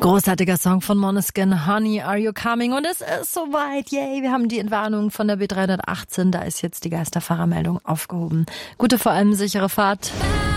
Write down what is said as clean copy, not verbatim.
Großartiger Song von Måneskin, Honey, Are You Coming? Und es ist soweit, yay, wir haben die Entwarnung von der B318, da ist jetzt die Geisterfahrermeldung aufgehoben. Gute, vor allem sichere Fahrt.